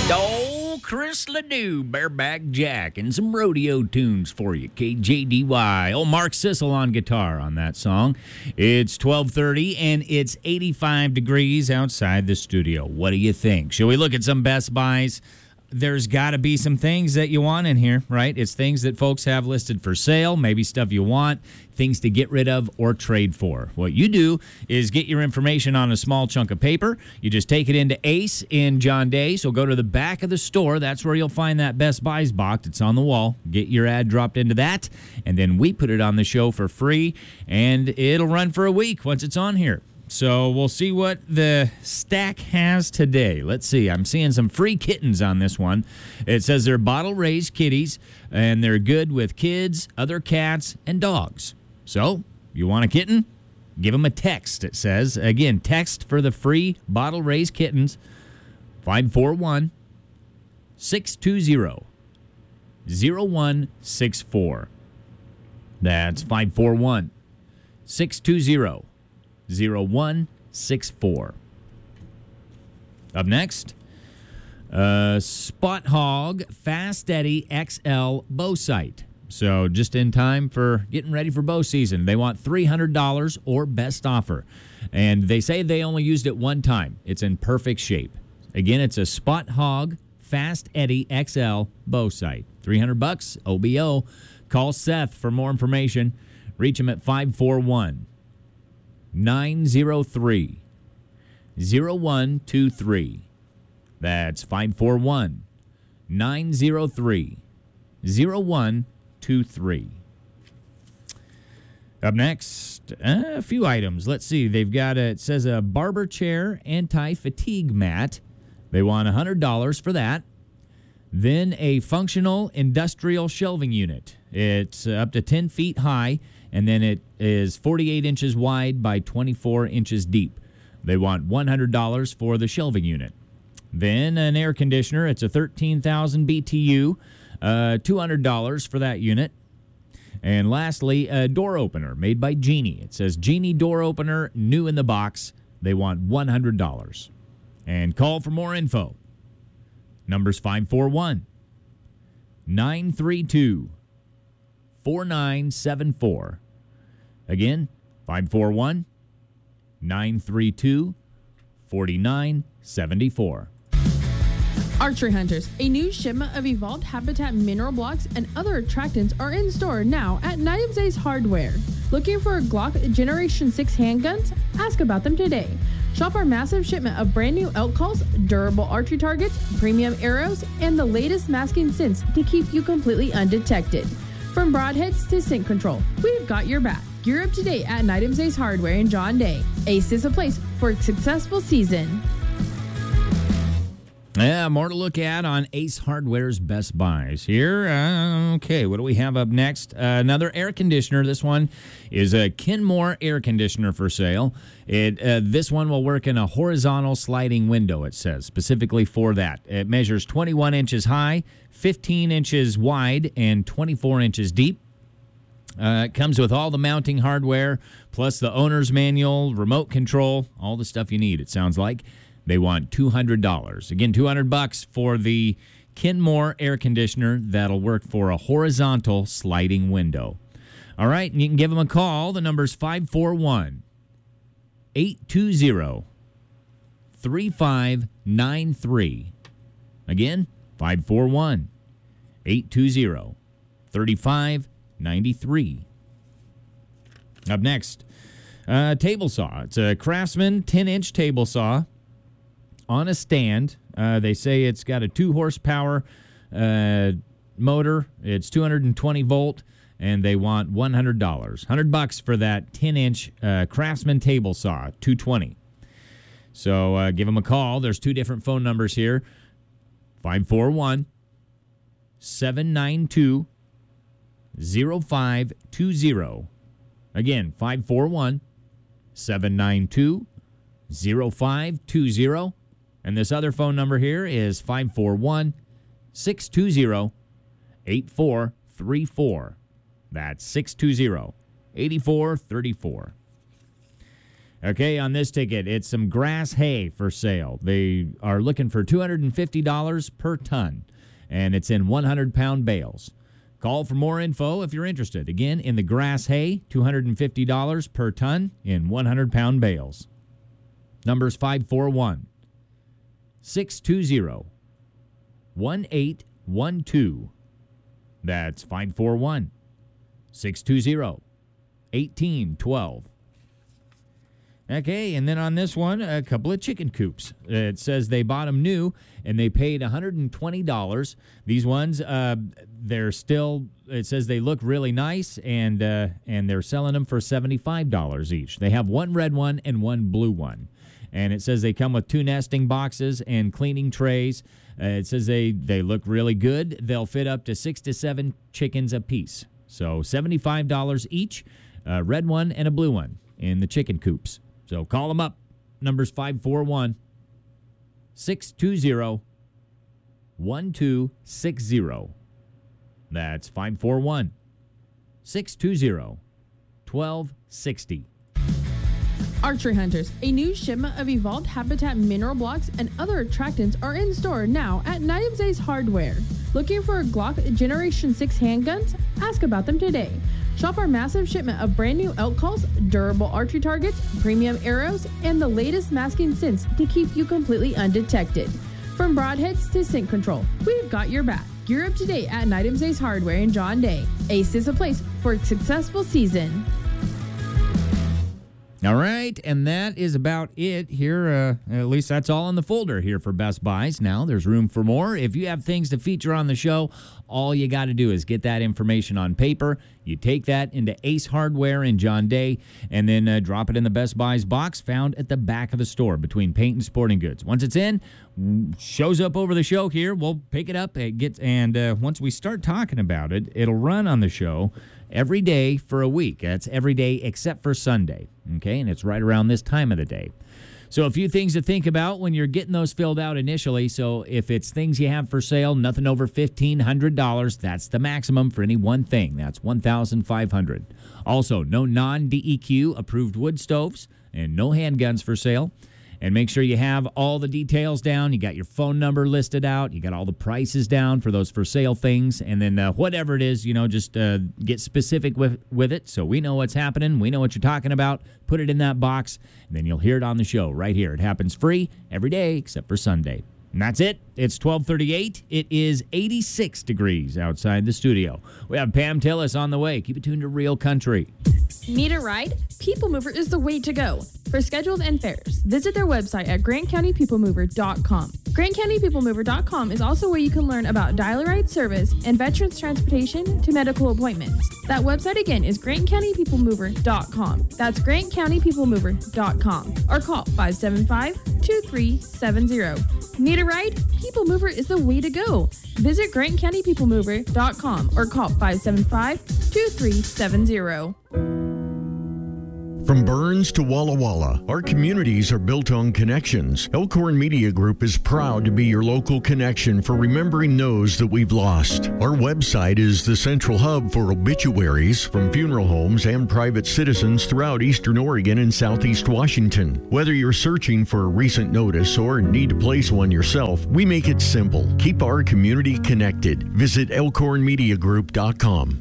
Oh, Chris Ledoux, Bareback Jack, and some rodeo tunes for you. KJDY. Oh, Mark Sissel on guitar on that song. It's 12:30 and it's 85 degrees outside the studio. What do you think? Shall we look at some Best Buys? There's got to be some things that you want in here, right? It's things that folks have listed for sale, maybe stuff you want, things to get rid of or trade for. What you do is get your information on a small chunk of paper. You just take it into Ace in John Day. So go to the back of the store. That's where you'll find that Best Buys box. It's on the wall. Get your ad dropped into that, and then we put it on the show for free, and it'll run for a week once it's on here. So we'll see what the stack has today. Let's see. I'm seeing some free kittens on this one. It says they're bottle-raised kitties, and they're good with kids, other cats, and dogs. So, you want a kitten? Give them a text, it says. Again, text for the free bottle-raised kittens, 541-620-0164. That's 541-620-0164. Up next, Spot Hog Fast Eddy XL bow sight. So just in time for getting ready for bow season. They want $300 or best offer. And they say they only used it one time. It's in perfect shape. Again, it's a Spot Hog Fast Eddy XL bow sight. $300 OBO. Call Seth for more information. Reach him at 541-903-0123. That's 541-903-0123. Up next, a few items. Let's see. They've got it says a barber chair anti-fatigue mat. They want $100 for that. Then a functional industrial shelving unit. It's up to 10 feet high, and then it is 48 inches wide by 24 inches deep. They want $100 for the shelving unit. Then an air conditioner. It's a 13,000 BTU, $200 for that unit. And lastly, a door opener made by Genie. It says Genie door opener, new in the box. They want $100. And call for more info. Number's 541-932-4974. Again, 541-932-4974. Archery Hunters, a new shipment of evolved habitat mineral blocks and other attractants are in store now at Night Ace Hardware. Looking for Glock Generation 6 handguns? Ask about them today. Shop our massive shipment of brand new elk calls, durable archery targets, premium arrows, and the latest masking scents to keep you completely undetected. From broadheads to scent control, we've got your back. Gear up today at Night Ace Hardware in John Day. Ace is a place for a successful season. Yeah, more to look at on Ace Hardware's Best Buys here. Okay, what do we have up next? Another air conditioner. This one is a Kenmore air conditioner for sale. This one will work in a horizontal sliding window, it says, specifically for that. It measures 21 inches high, 15 inches wide, and 24 inches deep. It comes with all the mounting hardware, plus the owner's manual, remote control, all the stuff you need, it sounds like. They want $200. Again, $200 for the Kenmore air conditioner that'll work for a horizontal sliding window. All right, and you can give them a call. The number's 541-820-3593. Again, 541-820-3593. Up next, table saw. It's a Craftsman 10-inch table saw. On a stand. They say it's got a 2-horsepower motor. It's 220 volt, and they want $100. $100 for that 10-inch Craftsman table saw, 220. So give them a call. There's 2 different phone numbers here. 541-792-0520. Again, 541-792-0520. And this other phone number here is 541-620-8434. That's 620-8434. Okay, on this ticket, it's some grass hay for sale. They are looking for $250 per ton, and it's in 100-pound bales. Call for more info if you're interested. Again, in the grass hay, $250 per ton in 100-pound bales. Number's 541-620-1812. That's 541-620-1812. Okay, and then on this one, a couple of chicken coops. It says they bought them new, and they paid $120. These ones, they're still, it says they look really nice, and they're selling them for $75 each. They have one red one and one blue one. And it says they come with 2 nesting boxes and cleaning trays. It says they look really good. They'll fit up to 6 to 7 chickens a piece. So $75 each, a red one and a blue one in the chicken coops. So call them up. Number's 541-620-1260. That's 541-620-1260. Archery Hunters, a new shipment of evolved habitat mineral blocks and other attractants are in store now at Nitams Ace Hardware. Looking for Glock Generation 6 handguns? Ask about them today. Shop our massive shipment of brand new elk calls, durable archery targets, premium arrows, and the latest masking scents to keep you completely undetected. From broadheads to scent control, we've got your back. Gear up today at Nitams Ace Hardware in John Day. Ace is a place for a successful season. All right, and that is about it here. At least that's all in the folder here for Best Buys. Now there's room for more. If you have things to feature on the show, all you got to do is get that information on paper. You take that into Ace Hardware in John Day, and then drop it in the Best Buys box found at the back of the store between paint and sporting goods. Once it's in, shows up over the show here, we'll pick it up. And once we start talking about it, it'll run on the show every day for a week. That's every day except for Sunday. Okay, and it's right around this time of the day. So a few things to think about when you're getting those filled out initially. So if it's things you have for sale, nothing over $1,500, that's the maximum for any one thing. That's $1,500. Also, no non-DEQ approved wood stoves and no handguns for sale. And make sure you have all the details down. You got your phone number listed out. You got all the prices down for those for sale things. And then whatever it is, just get specific with it so we know what's happening. We know what you're talking about. Put it in that box, and then you'll hear it on the show right here. It happens free every day except for Sunday. And that's it. It's 12:38. It is 86 degrees outside the studio. We have Pam Tillis on the way. Keep it tuned to Real Country. Need a ride? People Mover is the way to go. For schedules and fares, visit their website at grantcountypeoplemover.com. GrantCountyPeopleMover.com is also where you can learn about dial-a-ride service and veterans transportation to medical appointments. That website again is GrantCountyPeopleMover.com. That's GrantCountyPeopleMover.com. Or call 575-2370. Need a ride? People Mover is the way to go. Visit GrantCountyPeopleMover.com or call 575-2370. From Burns to Walla Walla, our communities are built on connections. Elkhorn Media Group is proud to be your local connection for remembering those that we've lost. Our website is the central hub for obituaries from funeral homes and private citizens throughout Eastern Oregon and Southeast Washington. Whether you're searching for a recent notice or need to place one yourself, we make it simple. Keep our community connected. Visit elkhornmediagroup.com.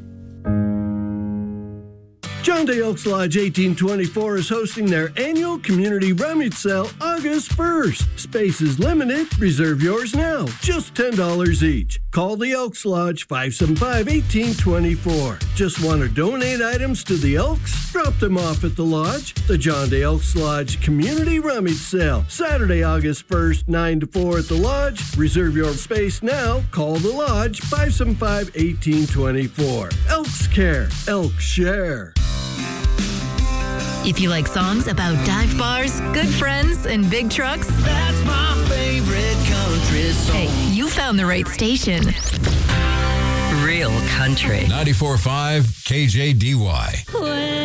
John Day Elks Lodge 1824 is hosting their annual community rummage sale August 1st. Space is limited. Reserve yours now. Just $10 each. Call the Elks Lodge 575-1824. Just want to donate items to the Elks? Drop them off at the lodge. The John Day Elks Lodge Community Rummage Sale. Saturday, August 1st, 9 to 4 at the lodge. Reserve your space now. Call the lodge 575-1824. Elks Care. Elks Share. If you like songs about dive bars, good friends, and big trucks, that's my favorite country song. Hey, you found the right station. Real Country. 94.5 KJDY.